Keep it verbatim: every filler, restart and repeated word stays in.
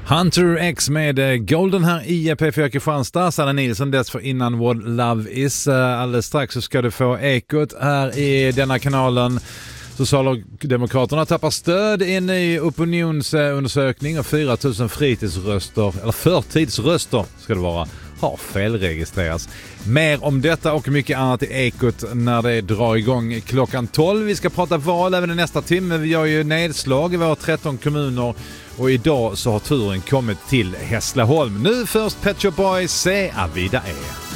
Hunter X med Golden här i P fyra Kristianstad. Sanna Nilsson dess för innan What Love Is. Alldeles strax så ska du få ekot här i denna kanalen. Socialdemokraterna tappar stöd i en ny opinionsundersökning och fyra tusen fritidsröster, eller förtidsröster ska det vara, har felregistrerats. Mer om detta och mycket annat i ekot när det drar igång klockan tolv. Vi ska prata val även i nästa timme. Vi gör ju nedslag i våra tretton kommuner och idag så har turen kommit till Hässleholm. Nu först Pet Shop Boys, se Avida är.